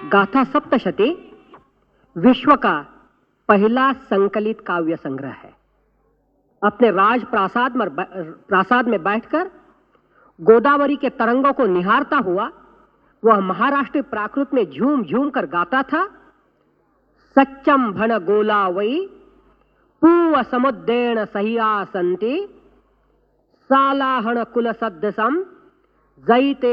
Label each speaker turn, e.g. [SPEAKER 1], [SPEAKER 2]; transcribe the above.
[SPEAKER 1] गाथा सप्तशती विश्व का पहला संकलित काव्य संग्रह है। अपने राज प्रासाद में बैठकर गोदावरी के तरंगों को निहारता हुआ वह महाराष्ट्र प्राकृत में झूम झूम कर गाता था। सच्चम भन गोला वै पूव समुद्रेण सहिया संति सालाहण कुल सदृशम जैते